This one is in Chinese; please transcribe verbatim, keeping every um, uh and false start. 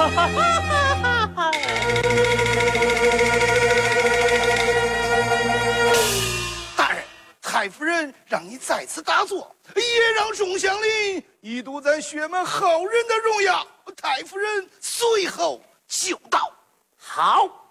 大人，太夫人让你再次大坐，也让众乡邻一睹咱薛门好人的荣耀。太夫人随后就到。 好。